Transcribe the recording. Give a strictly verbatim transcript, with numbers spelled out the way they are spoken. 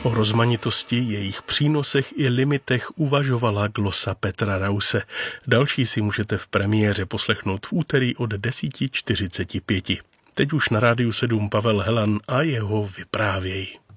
O rozmanitosti, jejich přínosech i limitech uvažovala glosa Petra Rause. Další si můžete v premiéře poslechnout v úterý od deset čtyřicet pět. Teď už na Rádiu sedm Pavel Helan a jeho Vyprávěj.